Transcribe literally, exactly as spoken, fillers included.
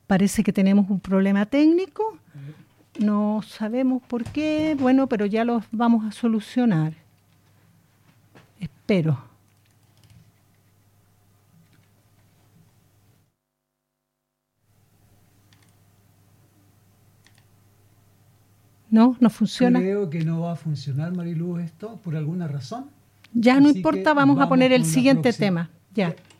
parece que tenemos un problema técnico. No sabemos por qué, bueno, pero ya los vamos a solucionar. Espero. ¿No? ¿No funciona? Creo que no va a funcionar, Mariluz, esto, por alguna razón. Ya no Así importa, que vamos a vamos poner el con la siguiente próxima. tema. Ya.